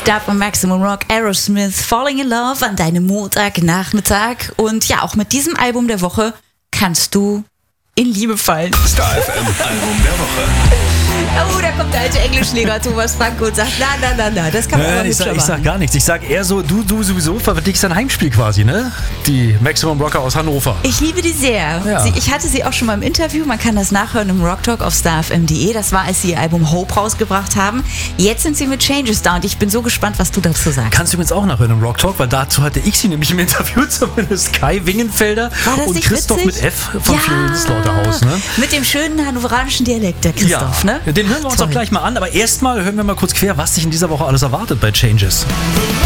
Dub und Maximum Rock, Aerosmith, Falling in Love an deinem Montagnachmittag. Und ja, auch mit diesem Album der Woche kannst du in Liebe fallen. Star FM Album der Woche. Oh, da kommt der alte Englischlehrer Thomas Franke und sagt, na, das kann man aber ich sag gar nichts. Ich sag eher so, du sowieso verteidigst dein Heimspiel quasi, ne? Die Maximum Rocker aus Hannover. Ich liebe die sehr. Ja. Ich hatte sie auch schon mal im Interview. Man kann das nachhören im Rocktalk auf starfm.de. Das war, als sie ihr Album Hope rausgebracht haben. Jetzt sind sie mit Changes da und ich bin so gespannt, was du dazu sagst. Kannst du übrigens auch nachhören im Rocktalk, weil dazu hatte ich sie nämlich im Interview, zumindest Kai Wingenfelder und Christoph witzig? mit F von Florian Slaughterhouse. Ne? Mit dem schönen hannoveranischen Dialekt, der Christoph, ne? Den hören wir uns Toll. auch gleich mal an, aber erstmal hören wir mal kurz quer, was sich in dieser Woche alles erwartet bei Changes.